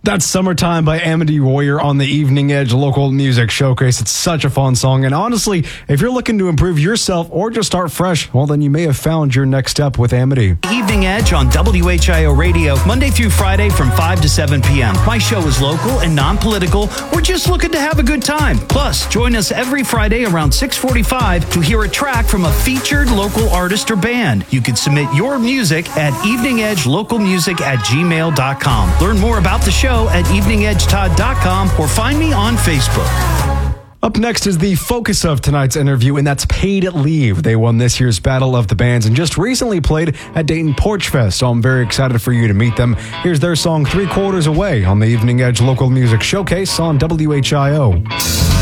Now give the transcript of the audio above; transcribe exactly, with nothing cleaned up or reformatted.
That's Summertime by Amity Warrior on the Evening Edge Local Music Showcase. It's such a fun song. And honestly, if you're looking to improve yourself or just start fresh, well, then you may have found your next step with Amity. Evening Edge on W H I O Radio, Monday through Friday from five to seven p.m. My show is local and non-political. We're just looking to have a good time. Plus, join us every Friday around six forty-five to hear a track from a featured local artist or band. You can submit your music at evening edge local music at gmail dot com. Learn more about the show at evening edge todd dot com or find me on Facebook. Up next is the focus of tonight's interview, and that's Paid Leave. They won this year's Battle of the Bands and just recently played at Dayton Porch Fest, so I'm very excited for you to meet them. Here's their song Three Quarters Away on the Evening Edge Local Music Showcase on W H I O.